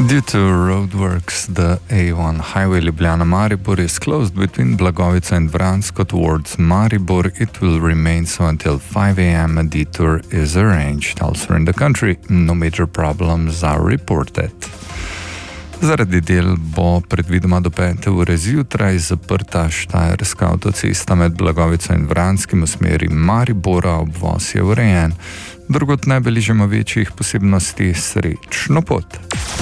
Due to roadworks, the A1 highway Ljubljana-Maribor is closed between Blagovica and Vransko towards Maribor. It will remain so until 5 a.m. A detour is arranged. Elsewhere in the country, no major problems are reported. Zaradi del bo predvidoma do 5. ure zjutraj zaprta štajerska avtocesta med Blagovico in Vranskim v smeri Maribora, obvoz je urejen. Drugod ne beležimo večjih posebnosti, srečno pot.